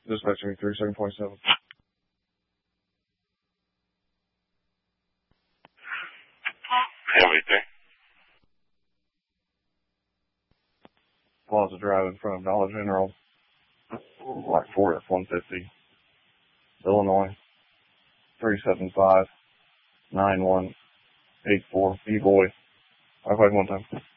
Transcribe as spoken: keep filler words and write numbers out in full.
Dispatching me through seven point seven. M V P. Plaza Drive in front of Dollar General, like Ford F one fifty, Illinois, three seven five nine one eight four. E-boy. I'll play one time.